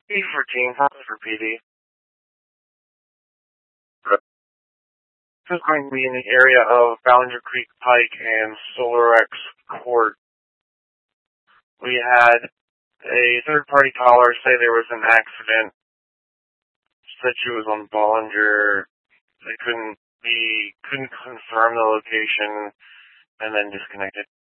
E14, for PD. This is going to be in the area of Ballinger Creek Pike and SolarX Court. We had a third-party caller say there was an accident. Said she was on Ballinger. They couldn't confirm the location, and then disconnected.